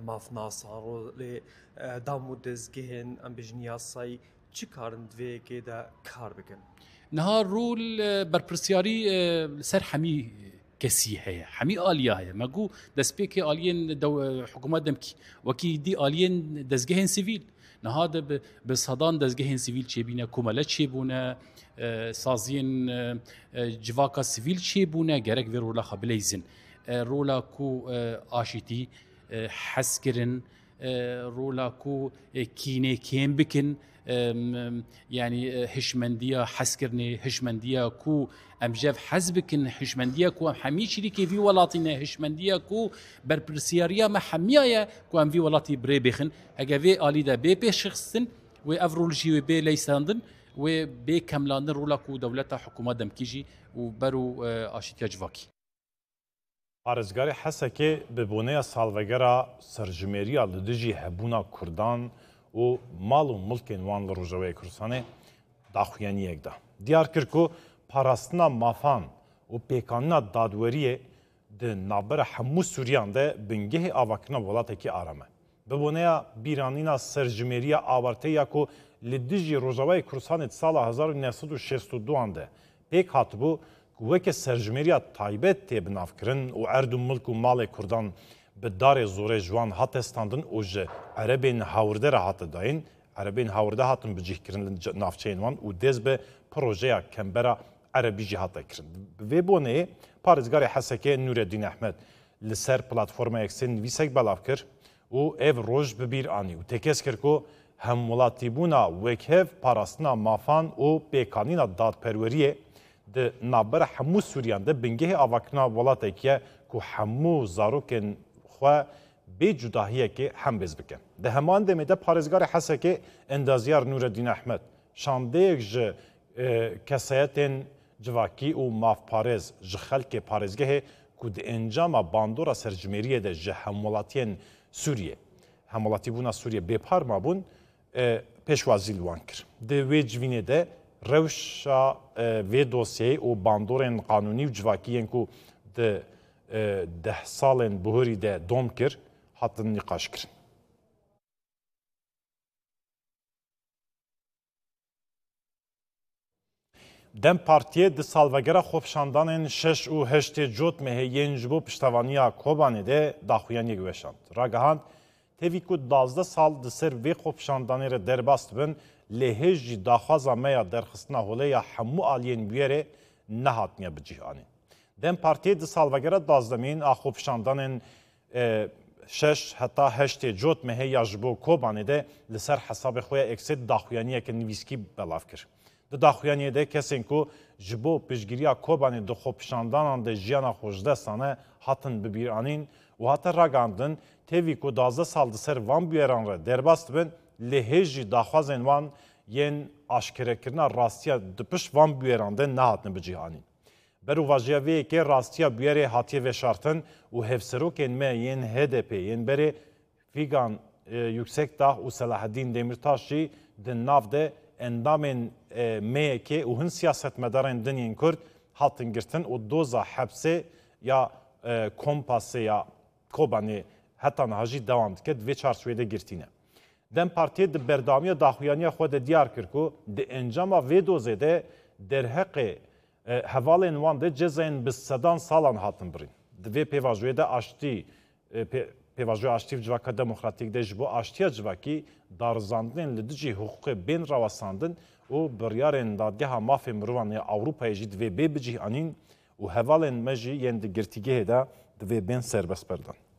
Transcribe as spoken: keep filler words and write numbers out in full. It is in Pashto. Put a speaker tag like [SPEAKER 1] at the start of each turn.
[SPEAKER 1] مافناسا رو لی دامو دزگهن ام بجنیاسای چی کارن دوی که دا کار بکن؟
[SPEAKER 2] نها رول برپرسیاری سر حمی کسی هي حمی آلیا هي مگو دست که آلیین دو حکومت دمکی وکی دی آلیین دزگهن سیویل نها ده بصدان دزگهن سیویل چه بینه کمالت چه بونه سازین جواکا سیویل چه بونه گرک وی رولا خبلیزن رولا کو آشیتی حس کرن رولا کو کینه کیم بکن يعني هشمندية حسكرني هشمندية كو ام جاف حزبكن هشمندية كو ام حمي شريكي في ولاتنا هشمندية كو بربرسياريا ما حميايا كو ام في ولاتي بري بخن هكا في آلي دا بي بي شخصن و افرولجي و بي ليساندن و بي كملاندن رولا كو دولتا حكومة دمكيجي و برو آشيتيا جواكي
[SPEAKER 3] پارێزگاری حەسەکێ ببوونەیە ساڵڤەگەرە سەرژمێریە لە دژی هەبوونا کوردان و ماڵ و مڵکên wan li Rojavayê Kurdistanê daxuyaniyekda. Diyar kir ku parastina mafan û pêkanîna dadweriyê di navbera hemû Sûriyan de bingehê avakirina welatekî arame. Bibûneya bîranîna serjimêriya awarteya ku li dijî Rojavayê Kurdistanê di sala hezar û neh sed û şêst û duan de pêk hatibû weke serjimêriya taybet tê binavkirin û erd û milk û malê Kurdan bi darê zorê ji wan hate standin û ji erebên hawirde re hate dayîn erebên hawirde hatin bicihkirin li navçeyên wan û dêz bi projeya kembera erebî jî hate kirin. Bi vê boneyê parêzgarê Hesekê Nureddin Ehmed li ser platformayek sê nivîsek belav kir û ev roj bi bîr anî û têkez kir ku hemwelatîbûna wekhev parastina mafan û pêkanîna dadperweriyê di navbera hemû Sûriyan de bingehê avakirina welatekî ye ku hemû zarokên xwe bê cudahiyekê hembêz bikin. Di heman demê de parêzgarê Hesekê endaziyar Nureddin Ehmed şandeyek ji kesayetên civakî û mavparêz ji xelkê parêzgehê ku di encama bandora serjimêriyê de ji hemwelatiyên Sûriyê hemwelatîbûna Sûriye bêpar mabûn pêşwazî li wan kir. Di wê civînê de rewşa vê dosyeyê û bandorên qanûnî û civakiyên ku di deh salên bihûrî de dom kir hatin nîqaş kirin. Dem Partiye di salvegera xwepşandanên şeş û heştê cot mehê yên ji bo piştevaniya Kobanê de daxuyaniyek weşand. Ragihand tevî ku duwazdeh sal di ser vê xwepşandanê re derbas dibin lê hêj jî daxwaza me ya derxistina holêya hemû aliyên bûyerê nehatiniye bicîhanîn. Dem Partiye di salvegera duwazdemîn a xwepşandanên şeş heta heştê cot mehê ya ji bo Kobanê de li ser hesabê xwe ya eksê daxuyaniyeke nivîskî belav kir. Di daxuyaniyê de kesên ku ji bo piştgiriya Kobanê di xwepşandanan de jiyana xwejdestan hatin bibîranîn û hate ragandin tevî ku duwazdeh sal di ser van bûyeran re derbas dibin lê hêj jî daxwazên wan yên aşkêrekirina rastiya di pişt van bûyeran de nehatine bicîhanîn. Berûvajiya vê yekê rastiya bûyerê hatiye veşartin û hevserokên me yên H D P yên berê Figan Yüksekdağ û Selaheddîn Demirtaş jî di nav de endamên me yekê û hin siyasetmedarên dinên Kurd hatin girtin û doza hepsê ya kompasê ya Kobanê heta niha jî dewam dike di vê çarçoveyê de girtîne. Dem Partiye di berdamiya daxuyaniya xwe de diyar kir ku di encama vê dozê de derheqê hevalên wan de cezayên bi sedan salan hatin birîn. Di vê pêvajoyê de aştî pêvajoya aştî civaka demokratîk de ji bo aştiya civakî darizandinên li dijî hukukê bên rawasandin û biryarên dadgeha mafê mirovan ya Ewropayê jî divê bê bicîhanîn û hevalên me jî yên di girtîgehê de divê bên serbest berdan.